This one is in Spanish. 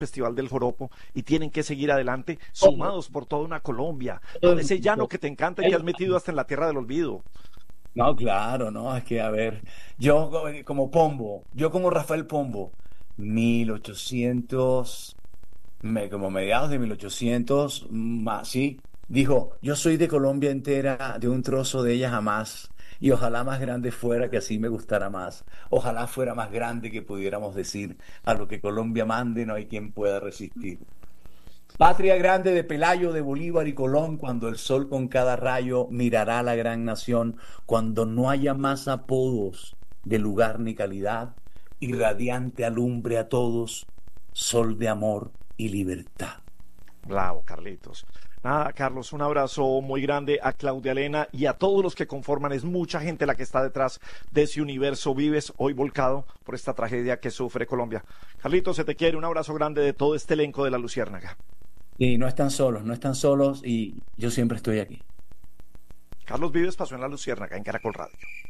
Festival del Joropo y tienen que seguir adelante, Pombo, sumados por toda una Colombia, todo con el ese llano mundo. que te encanta y que has metido hasta en la tierra del olvido. No, claro, no, es que a ver, yo como Pombo, yo como Rafael Pombo, 1800, como mediados de 1800, más, sí, dijo, yo soy de Colombia entera, de un trozo de ella jamás, y ojalá más grande fuera, que así me gustara más, ojalá fuera más grande que pudiéramos decir, a lo que Colombia mande no hay quien pueda resistir. Patria grande de Pelayo, de Bolívar y Colón, cuando el sol con cada rayo mirará la gran nación, cuando no haya más apodos de lugar ni calidad, y radiante alumbre a todos, sol de amor y libertad. Bravo, Carlitos. Nada, Carlos, un abrazo muy grande a Claudia Elena y a todos los que conforman. Es mucha gente la que está detrás de ese universo Vives, hoy volcado por esta tragedia que sufre Colombia. Carlitos, se te quiere. Un abrazo grande de todo este elenco de La Luciérnaga. Y no están solos, no están solos, y yo siempre estoy aquí. Carlos Vives pasó en La Luciérnaga, en Caracol Radio.